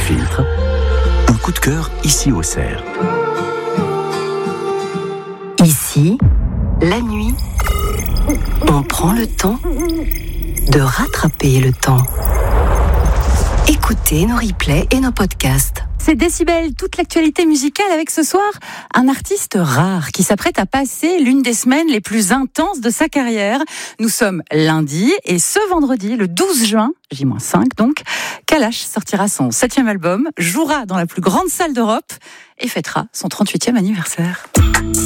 filtre, un coup de cœur ici au Cerf. Ici, la nuit, on prend le temps de rattraper le temps. Écoutez nos replays et nos podcasts. C'est Décibel, toute l'actualité musicale avec ce soir un artiste rare qui s'apprête à passer l'une des semaines les plus intenses de sa carrière. Nous sommes lundi et ce vendredi, le 12 juin, J-5 donc, Kalash sortira son 7e album, jouera dans la plus grande salle d'Europe et fêtera son 38e anniversaire.